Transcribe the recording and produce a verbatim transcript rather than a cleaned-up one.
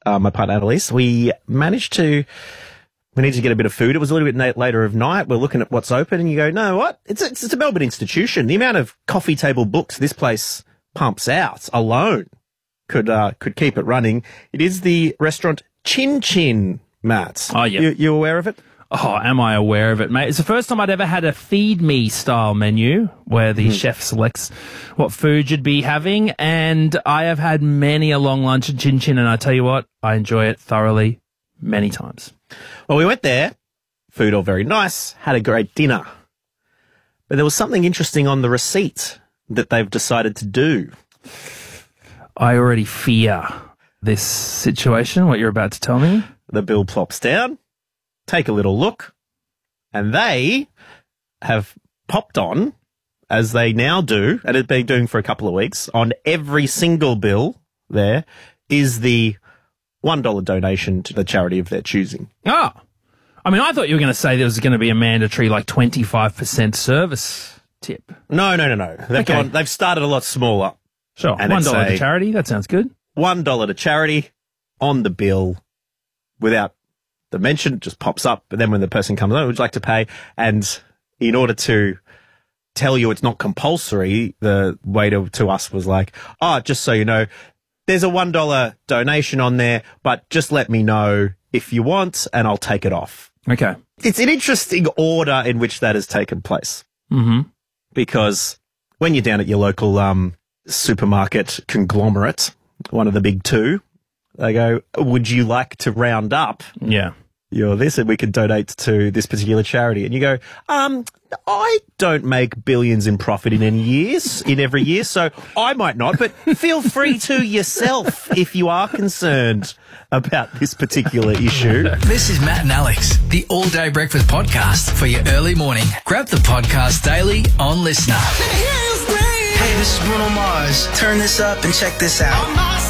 uh, my partner Annalise, we managed to, we needed to get a bit of food. It was a little bit na- later of night. We're looking at what's open and you go, no, what? It's a, it's a Melbourne institution. The amount of coffee table books this place pumps out alone could uh, could keep it running. It is the restaurant Chin Chin, Matt. Oh, yeah. You, you aware of it? Oh, am I aware of it, mate? It's the first time I'd ever had a feed me style menu where the mm. chef selects what food you'd be having. And I have had many a long lunch at Chin Chin, and I tell you what, I enjoy it thoroughly many times. Well, we went there, food all very nice, had a great dinner. But there was something interesting on the receipt that they've decided to do. I already fear this situation, what you're about to tell me. The bill plops down. Take a little look, and they have popped on, as they now do, and have been doing for a couple of weeks, on every single bill there is the one dollar donation to the charity of their choosing. Oh. I mean, I thought you were going to say there was going to be a mandatory, like, twenty-five percent service tip. No, no, no, no. They've, okay. gone, they've started a lot smaller. Sure. And one dollar to charity. That sounds good. one dollar to charity on the bill without the mention, just pops up. But then when the person comes on, would you like to pay? And in order to tell you it's not compulsory, the waiter to us was like, oh, just so you know, there's a one dollar donation on there, but just let me know if you want and I'll take it off. Okay. It's an interesting order in which that has taken place. Mm-hmm. Because when you're down at your local um, supermarket conglomerate, one of the big two, they go, would you like to round up? Yeah. You're this and we can donate to this particular charity. And you go, um, I don't make billions in profit in any years, in every year, so I might not, but feel free to yourself if you are concerned about this particular issue. This is Matt and Alex, the All Day Breakfast Podcast for your early morning. Grab the podcast daily on Listener. Hey, this is Bruno Mars. Turn this up and check this out.